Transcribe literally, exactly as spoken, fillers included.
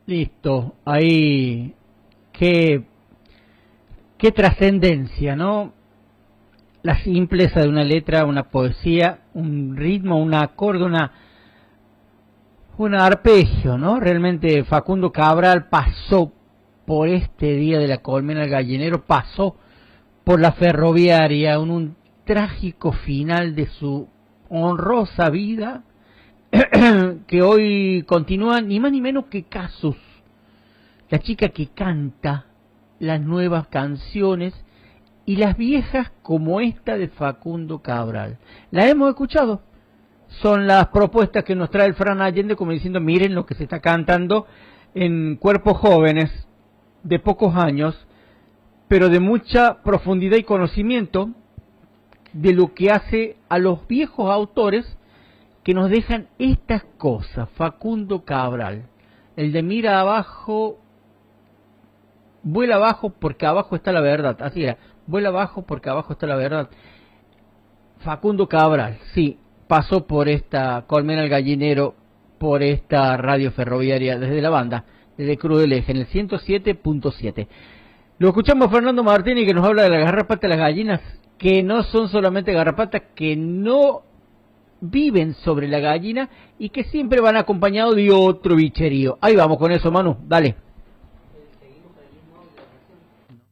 Listo, ahí, qué, qué trascendencia, ¿no? La simpleza de una letra, una poesía, un ritmo, un acorde, una, un arpegio, ¿no? Realmente Facundo Cabral pasó por este día de la colmena del gallinero, pasó por la ferroviaria en un trágico final de su honrosa vida, que hoy continúa ni más ni menos que Casus, la chica que canta las nuevas canciones y las viejas como esta de Facundo Cabral. La hemos escuchado, son las propuestas que nos trae el Fran Allende como diciendo, miren lo que se está cantando en cuerpos jóvenes de pocos años, pero de mucha profundidad y conocimiento de lo que hace a los viejos autores que nos dejan estas cosas. Facundo Cabral, el de mira abajo, vuela abajo porque abajo está la verdad, así era, vuela abajo porque abajo está la verdad. Facundo Cabral, sí, pasó por esta colmena del gallinero, por esta radio ferroviaria desde la banda, desde Cruz del Eje, en el ciento siete punto siete. Lo escuchamos a Fernando Martini, que nos habla de la garrapata de las gallinas, que no son solamente garrapatas, que no viven sobre la gallina y que siempre van acompañados de otro bicherío. Ahí vamos con eso, Manu, dale.